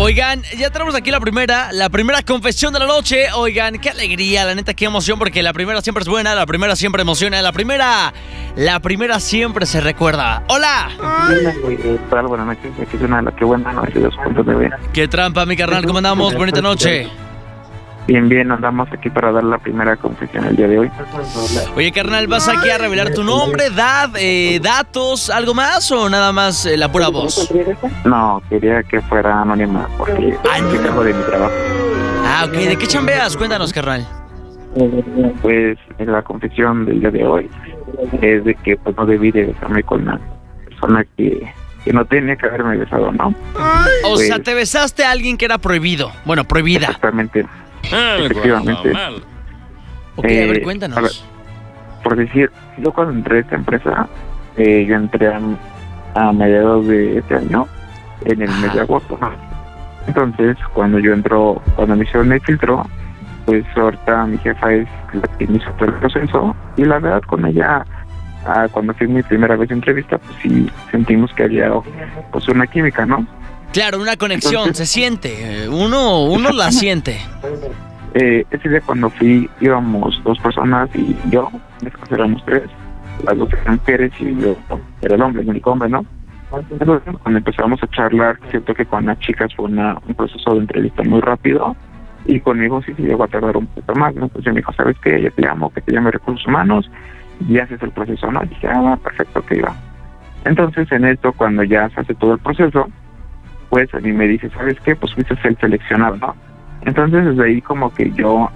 Oigan, ya tenemos aquí la primera confesión de la noche. Oigan, qué alegría, la neta, qué emoción, porque la primera siempre es buena, la primera siempre emociona, la primera siempre se recuerda. ¡Hola! Buenas noches, aquí es una de las que buena noche, 2.9. ¡Qué trampa, mi carnal! ¿Cómo andamos? Bonita noche. Bien, andamos aquí para dar la primera confesión el día de hoy. Oye, carnal, ¿vas aquí a revelar tu nombre, edad, datos, algo más o nada más la pura voz? No, quería que fuera anónima porque acabo de mi trabajo. Ah, ok. ¿De qué chambeas? Cuéntanos, carnal. Pues en la confesión del día de hoy es de que pues no debí de besarme con una persona que no tenía que haberme besado, ¿no? O sea, te besaste a alguien que era prohibido. Bueno, prohibida. Exactamente. Efectivamente. Ok, a ver, cuéntanos. A ver, por decir, yo cuando entré a esta empresa, yo entré a mediados de este año, en el mes de agosto, ¿no? Entonces, cuando me hicieron el filtro, pues ahorita mi jefa es la que me hizo todo el proceso, y la verdad con ella, cuando fui mi primera vez de entrevista, pues sí sentimos que había pues una química, ¿no? Claro, una conexión. Entonces, se siente, uno la siente. Ese día cuando fui, íbamos 2 personas y yo, después éramos 3, las 2 eran mujeres y yo era el hombre, el único hombre, ¿no? Entonces, cuando empezamos a charlar, siento que con las chicas fue un proceso de entrevista muy rápido, y conmigo sí llegó a tardar un poco más, ¿no? Entonces me dijo, ¿sabes qué? Yo te llamo, que te llame Recursos Humanos, y haces el proceso, ¿no? Y dije, perfecto, que iba. Entonces, en esto, cuando ya se hace todo el proceso, pues a mí me dice, ¿sabes qué? Pues fuiste el seleccionado, ¿no? Entonces desde ahí como que yo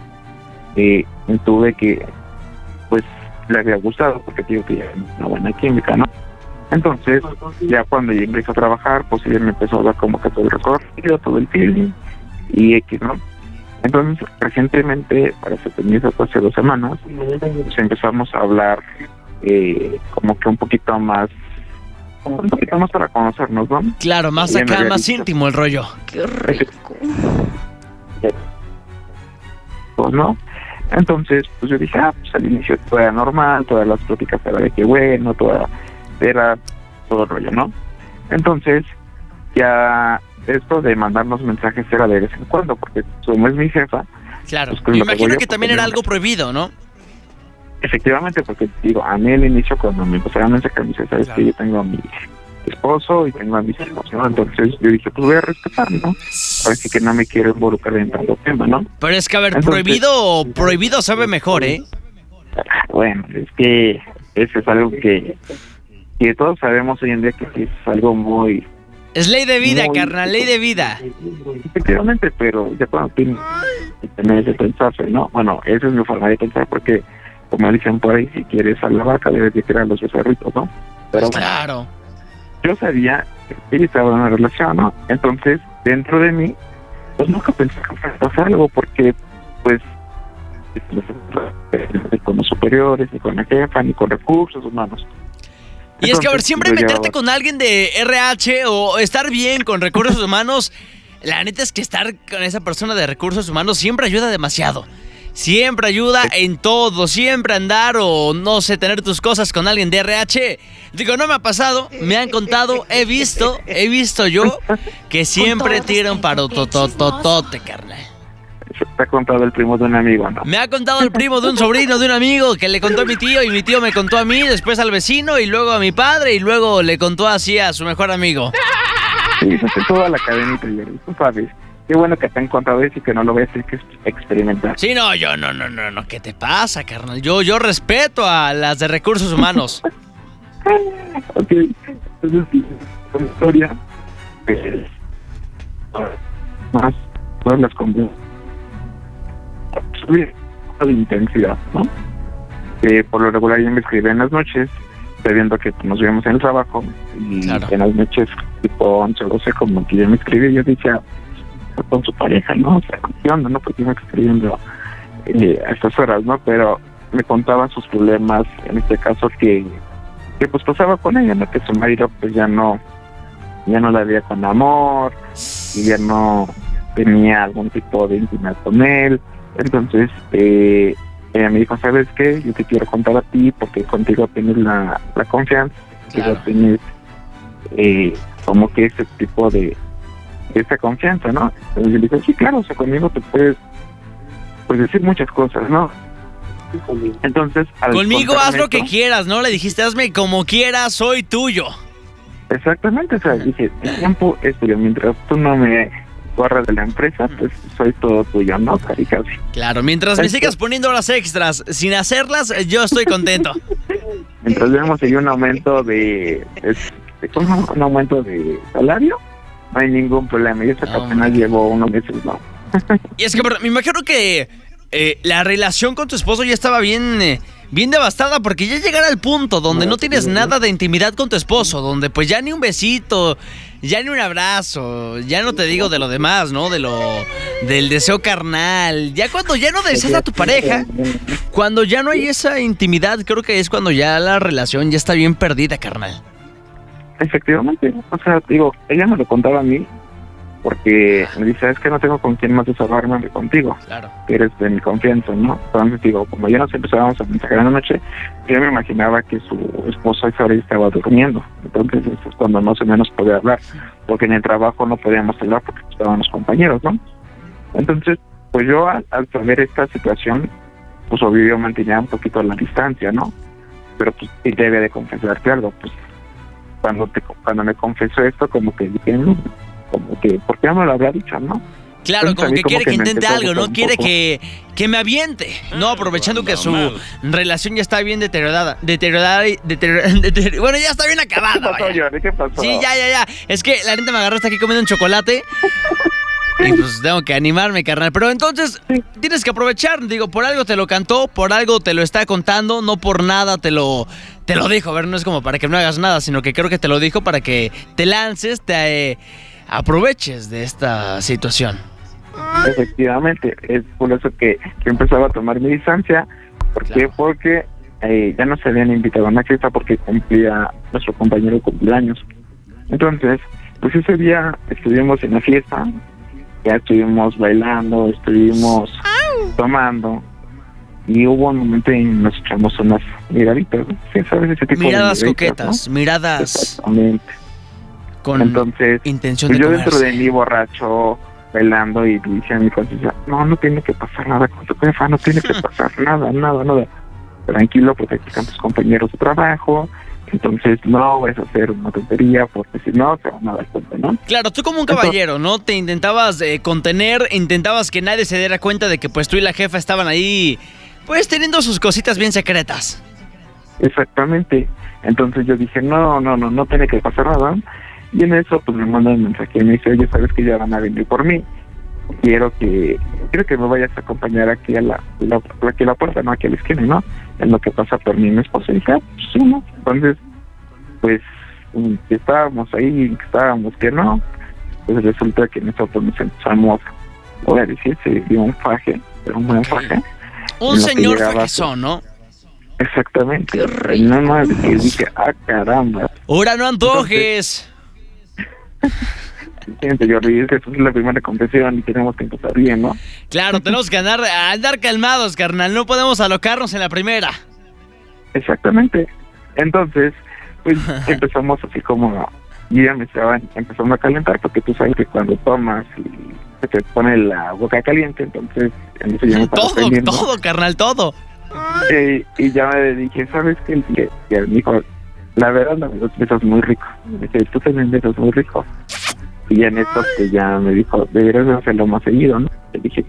tuve que, pues le había gustado, porque digo que ya era una buena química, ¿no? Entonces ya cuando yo empecé a trabajar, pues ella me empezó a dar como que todo el recorrido, todo el feeling y X, ¿no? Entonces recientemente, para septiembre, hace 2 semanas, pues empezamos a hablar como que un poquito más para conocernos, ¿no? Claro, más acá, más íntimo el rollo. ¡Qué rico! Pues no. Entonces, pues yo dije, pues al inicio todo era normal, todas las pláticas era de que bueno, era todo el rollo, ¿no? Entonces, ya esto de mandarnos mensajes era de vez en cuando, porque como es mi jefa... Claro, pues, me imagino que también era algo prohibido, ¿no? Efectivamente, porque digo, a mí al inicio cuando me empezaron a sacar, me dice, ¿sabes que yo tengo a mi esposo y tengo a mis hijos, ¿no? Entonces yo dije, pues voy a respetar, ¿no? Así que no me quiero involucrar en tanto tema, ¿no? Pero es que, a ver, entonces, prohibido sabe mejor, ¿eh? Bueno, es que eso es algo que todos sabemos hoy en día que es algo muy... Es ley de vida, carnal, ley de vida. Efectivamente, pero ya cuando tienes que pensarse, ¿no? Bueno, esa es mi forma de pensar, porque como dicen por ahí, si quieres a la vaca debes de tirar los becerritos, ¿no? Pero claro. Bueno, yo sabía que ella estaba en una relación, ¿no? Entonces, dentro de mí, pues nunca pensé que fuera a pasar algo, porque, pues, ni con los superiores, ni con la jefa, ni con Recursos Humanos. Y entonces, es que, a ver, siempre meterte con alguien de RH o estar bien con Recursos Humanos, la neta es que estar con esa persona de Recursos Humanos siempre ayuda demasiado. Siempre ayuda en todo, siempre andar o no sé, tener tus cosas con alguien de RH. Digo, no me ha pasado, me han contado, he visto yo que siempre tira un parotototote, carnal. Te ha contado el primo de un amigo, ¿no? Me ha contado el primo de un sobrino de un amigo que le contó a mi tío y mi tío me contó a mí, después al vecino y luego a mi padre y luego le contó así a su mejor amigo. Sí, toda la cadenita, Jerry, tú sabes. Qué bueno que te han contado eso y que no lo ves, hay que experimentar. Sí, no, yo no, ¿qué te pasa, carnal? Yo respeto a las de Recursos Humanos. Ok, entonces, la historia, pues, más, todas las conviene. Subir de intensidad, ¿no? Por lo regular yo me escribí en las noches, sabiendo que nos vemos en el trabajo, y claro, en las noches, tipo 11 o 12, como que yo me escribí, yo decía, con su pareja, ¿no? O sea, ¿qué onda, no? Porque iba escribiendo a estas horas, ¿no? Pero me contaba sus problemas, en este caso que pues pasaba con ella, ¿no? Que su marido pues ya no la veía con amor, y ya no tenía algún tipo de intimidad con él. Entonces, ella me dijo, ¿sabes qué? Yo te quiero contar a ti, porque contigo tienes la confianza, claro, tienes como que ese tipo de esta confianza, ¿no? Entonces yo le dije, sí, claro, o sea, conmigo te puedes pues decir muchas cosas, ¿no? Entonces, conmigo haz lo que quieras, ¿no? Le dijiste, hazme como quieras, soy tuyo. Exactamente, o sea, dije, el tiempo es tuyo, mientras tú no me corras de la empresa, pues soy todo tuyo, ¿no? Casi casi. Claro, mientras me sigas poniendo horas extras sin hacerlas, yo estoy contento. Mientras vemos ahí un aumento un aumento de salario, no hay ningún problema. Y eso que apenas llevo unos meses, ¿no? Y es que me imagino que la relación con tu esposo ya estaba bien devastada, porque ya llegar al punto donde no tienes nada de intimidad con tu esposo, donde pues ya ni un besito, ya ni un abrazo, ya no te digo de lo demás, ¿no? Del deseo carnal. Ya cuando ya no deseas a tu pareja, cuando ya no hay esa intimidad, creo que es cuando ya la relación ya está bien perdida, carnal. Efectivamente, o sea, digo, ella me lo contaba a mí, porque me dice, es que no tengo con quién más desahogarme que contigo, claro, que eres de mi confianza, ¿no? Entonces digo, como ya nos empezábamos a mensajear en la noche, yo me imaginaba que su esposo a esa hora estaba durmiendo, entonces eso es cuando más o menos podía hablar, porque en el trabajo no podíamos hablar porque estábamos compañeros, ¿no? Entonces, pues yo al saber esta situación, pues obvio yo mantenía un poquito la distancia, ¿no? Pero pues sí debe de confesarte algo, pues cuando me confesó esto, como que dije, como que, ¿por qué no me lo habrá dicho, no? Claro, como que quiere que intente algo, ¿no? Quiere que me aviente, ¿no? Aprovechando que su relación ya está bien deteriorada. Bueno, ya está bien acabada. ¿Qué pasó, Johnny? ¿Qué pasó? Sí, ya. Es que la neta me agarraste aquí comiendo un chocolate. Y pues tengo que animarme, carnal. Pero entonces tienes que aprovechar. Digo, por algo te lo cantó, por algo te lo está contando, no por nada te lo dijo. A ver, no es como para que no hagas nada, sino que creo que te lo dijo para que te lances, te aproveches de esta situación. Efectivamente, es por eso que empezaba a tomar mi distancia. ¿Por qué? Claro. Porque ya nos habían invitado a una fiesta porque cumplía nuestro compañero cumpleaños. Entonces, pues ese día estuvimos en la fiesta, ya estuvimos bailando, estuvimos tomando, y hubo un momento en que nos echamos unas miraditas, ¿no? Sí, ¿sabes? Ese tipo miradas de coquetas, ¿no? Miradas. Exactamente. Con entonces, intención pues de yo comerse. dentro de mí borracho, bailando, y dije a mi conciencia, no tiene que pasar nada con tu jefa, no tiene que pasar nada. Tranquilo, porque aquí están tus compañeros de trabajo, entonces no vas a hacer una tontería, porque si no, se van a dar cuenta, ¿no? Claro, tú como un caballero, ¿no? Te intentabas contener, intentabas que nadie se diera cuenta de que pues tú y la jefa estaban ahí, pues teniendo sus cositas bien secretas. Exactamente. Entonces yo dije, no tiene que pasar nada. Y en eso, pues me mandan un mensaje y me dice, oye, sabes que ya van a venir por mí. Quiero que me vayas a acompañar aquí a la puerta, ¿no? Aquí a la esquina, ¿no? En lo que pasa por mí y mi esposa. Y dije, pues sí, ¿no? Entonces, pues, que estábamos ahí, que no. Pues resulta que nosotros nos empezamos, voy a decir, se dio un faje, pero un buen faje. Un señor fajezón, ¿no? Exactamente. Y nada más que dije, caramba. ¡Ahora no antojes! Entonces, Jordi, esa es la primera confesión y tenemos que empezar bien, ¿no? Claro, tenemos que andar calmados, carnal. No podemos alocarnos en la primera. Exactamente. Entonces, pues empezamos así como... Y ya me estaban empezando a calentar, porque tú sabes que cuando tomas y se te pone la boca caliente, entonces... En eso ya me todo, carnal, todo. Y ya me dije, ¿sabes qué? Y él me dijo, la verdad, besas muy rico. Me dice, tú también besas muy rico. Y en eso que ya me dijo, deberías hacerlo más seguido, ¿no? Le dije,